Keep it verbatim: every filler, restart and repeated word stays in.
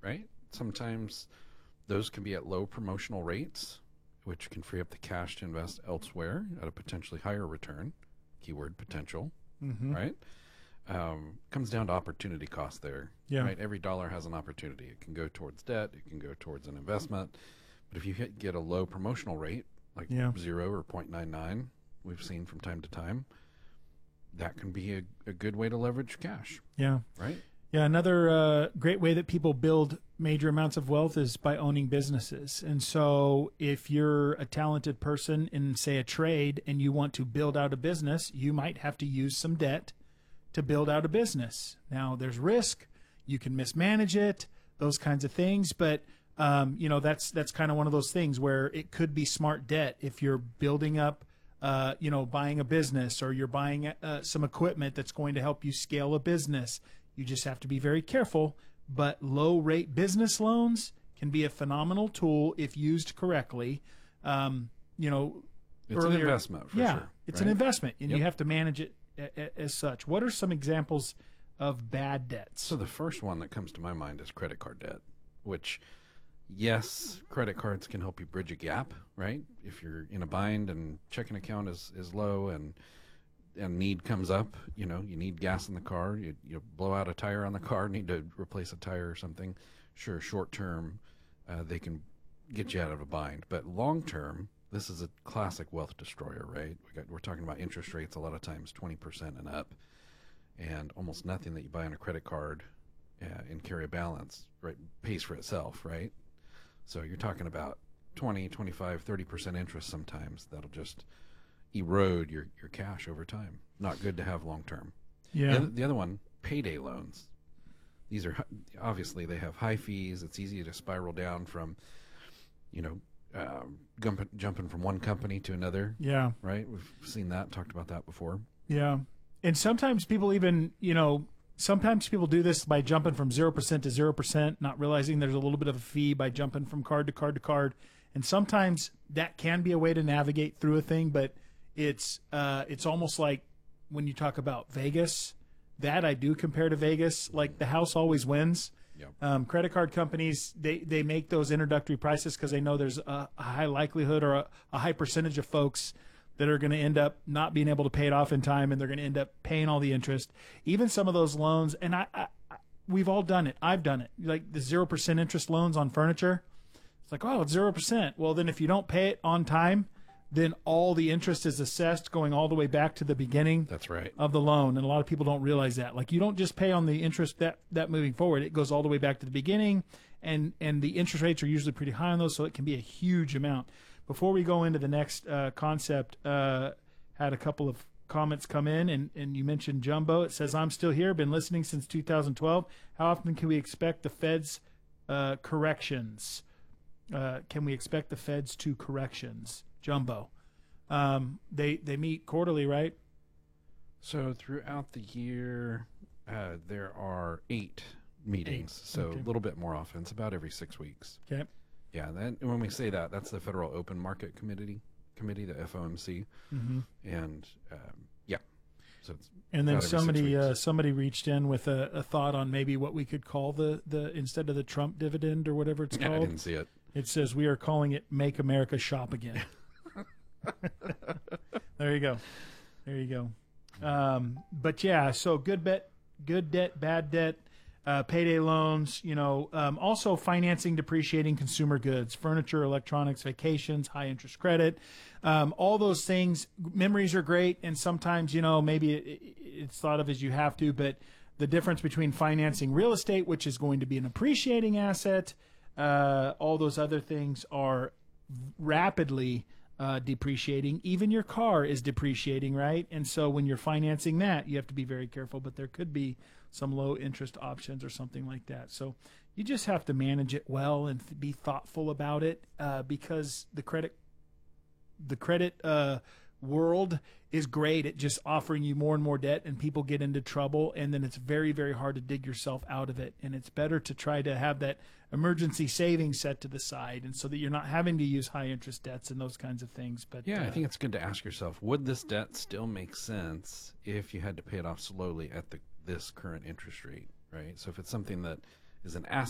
right? Sometimes those can be at low promotional rates, which can free up the cash to invest elsewhere at a potentially higher return. Keyword potential, mm-hmm. right? Um, comes down to opportunity cost there, yeah. right? Every dollar has an opportunity. It can go towards debt. It can go towards an investment. But if you hit, get a low promotional rate, like yeah. zero or zero point nine nine, we've seen from time to time, that can be a, a good way to leverage cash. Yeah. Right? Yeah. Another uh, great way that people build major amounts of wealth is by owning businesses. And so if you're a talented person in, say, a trade and you want to build out a business, you might have to use some debt to build out a business. Now, there's risk. You can mismanage it, those kinds of things. But, um, you know, that's that's kind of one of those things where it could be smart debt if you're building up, uh, you know, buying a business, or you're buying uh, some equipment that's going to help you scale a business. You just have to be very careful. But low-rate business loans can be a phenomenal tool if used correctly. Um, you know, it's earlier, an investment, for yeah, sure. it's right? an investment, and Yep. you have to manage it as such. What are some examples of bad debts? So the first one that comes to my mind is credit card debt, which, yes, credit cards can help you bridge a gap, right? If you're in a bind and checking account is, is low and and need comes up, you know, you need gas in the car, you, you blow out a tire on the car, need to replace a tire or something. Sure, short term, uh, they can get you out of a bind. But long term, this is a classic wealth destroyer, right? We got, we're talking about interest rates a lot of times twenty percent and up, and almost nothing that you buy on a credit card uh, and carry a balance, right, pays for itself, right? So you're talking about twenty, twenty-five, thirty percent interest sometimes. That'll just erode your, your cash over time. Not good to have long term. Yeah. The other, the other one, payday loans. These are, obviously, they have high fees. It's easy to spiral down from, you know, um, jumping, jumping from one company to another. Yeah. Right? We've seen that, talked about that before. Yeah. And sometimes people even, you know, sometimes people do this by jumping from zero percent to zero percent, not realizing there's a little bit of a fee by jumping from card to card to card. And sometimes that can be a way to navigate through a thing, but it's uh, it's almost like when you talk about Vegas, that I do compare to Vegas, like the house always wins. Yep. Um, credit card companies, they, they make those introductory prices because they know there's a, a high likelihood or a, a high percentage of folks that are going to end up not being able to pay it off in time, and they're going to end up paying all the interest. Even some of those loans, and I, I, I we've all done it. I've done it. Like the zero percent interest loans on furniture. It's like, oh, it's zero percent. Well, then if you don't pay it on time, then all the interest is assessed going all the way back to the beginning That's right. of the loan. And a lot of people don't realize that. Like, you don't just pay on the interest that, that moving forward. It goes all the way back to the beginning, and, and the interest rates are usually pretty high on those, so it can be a huge amount. Before we go into the next uh, concept, uh, had a couple of comments come in, and, and you mentioned Jumbo. It says, I'm still here, been listening since two thousand twelve. How often can we expect the Fed's uh, corrections? Uh, can we expect the Fed's two corrections? Jumbo. Um, they they meet quarterly, right? So throughout the year, uh, there are eight meetings. Eight. So Okay. a little bit more often. It's about every six weeks. Okay. Yeah, and then when we say that, that's the Federal Open Market Committee, committee, the F O M C, Mm-hmm. and um, yeah. So it's And then about every six somebody uh, weeks. somebody reached in with a, a thought on maybe what we could call the, the instead of the Trump dividend or whatever it's Yeah, I called. didn't see it. It says we are calling it "Make America Shop Again." There you go. There you go. Um, but yeah, so good bet, good debt, bad debt, uh, payday loans. You know, um, also financing depreciating consumer goods, furniture, electronics, vacations, high interest credit, um, all those things. Memories are great, and sometimes you know maybe it, it's thought of as you have to, but the difference between financing real estate, which is going to be an appreciating asset, uh, all those other things are rapidly uh, depreciating. Even your car is depreciating, right? And so when you're financing that, you have to be very careful, but there could be some low interest options or something like that. So you just have to manage it well and th- be thoughtful about it, uh, because the credit, the credit uh, world is great at just offering you more and more debt, and people get into trouble, and then it's very, very hard to dig yourself out of it. And it's better to try to have that emergency savings set to the side, and so that you're not having to use high interest debts and those kinds of things. But Yeah, uh, I think it's good to ask yourself, would this debt still make sense if you had to pay it off slowly at the this current interest rate, right? So if it's something that is an asset